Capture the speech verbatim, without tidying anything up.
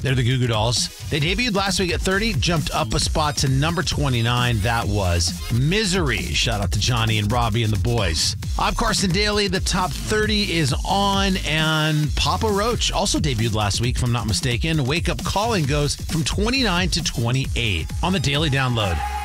They're the Goo Goo Dolls. They debuted last week at thirty, jumped up a spot to number twenty-nine. That was Misery. Shout out to Johnny and Robbie and the boys. I'm Carson Daly. The top thirty is on, and Papa Roach also debuted last week, if I'm not mistaken. Wake Up Calling goes from twenty-nine to twenty-eight on the Daily Download.